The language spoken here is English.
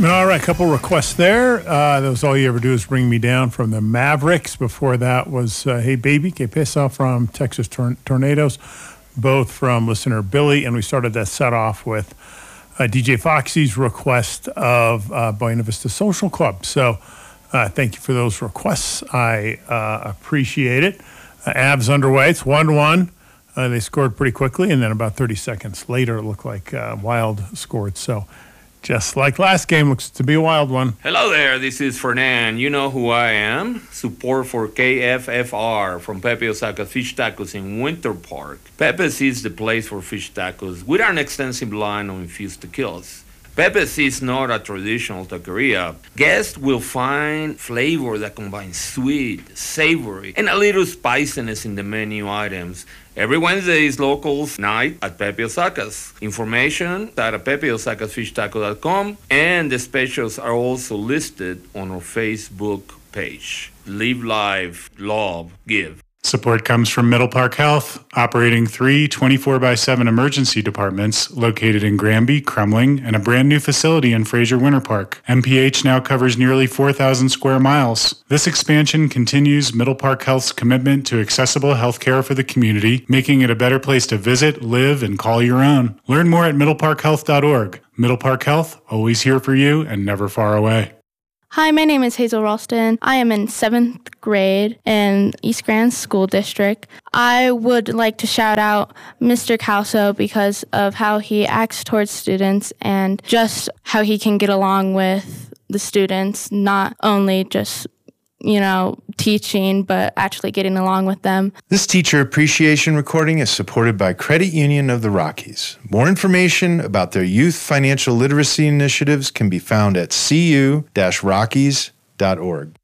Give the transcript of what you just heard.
All right, a couple requests there. That was All You Ever Do Is Bring Me Down from the Mavericks. Before that was Hey Baby, Que Pesa from Texas Tornadoes, both from listener Billy. And we started that set off with DJ Foxy's request of Buena Vista Social Club. So thank you for those requests. I appreciate it. Avs underway. It's 1-1. They scored pretty quickly, and then about 30 seconds later, it looked like Wild scored. So just like last game, looks to be a wild one. Hello there, this is Fernan. You know who I am. Support for KFFR from Pepe Osaka Fish Tacos in Winter Park. Pepe's is the place for fish tacos with an extensive line of infused tequilas. Pepe's is not a traditional taqueria. Guests will find flavor that combines sweet, savory, and a little spiciness in the menu items. Every Wednesday is locals night at Pepe Osaka's. Information at pepeosakasfishtaco.com, and the specials are also listed on our Facebook page. Live life, love, give. Support comes from Middle Park Health, operating 3 24/7 emergency departments located in Granby, Kremling, and a brand new facility in Fraser Winter Park. MPH now covers nearly 4,000 square miles. This expansion continues Middle Park Health's commitment to accessible healthcare for the community, making it a better place to visit, live, and call your own. Learn more at middleparkhealth.org. Middle Park Health, always here for you and never far away. Hi, my name is Hazel Ralston. I am in 7th grade in East Grand School District. I would like to shout out Mr. Calso because of how he acts towards students and just how he can get along with the students, not only just teaching, but actually getting along with them. This teacher appreciation recording is supported by Credit Union of the Rockies. More information about their youth financial literacy initiatives can be found at cu-rockies.org.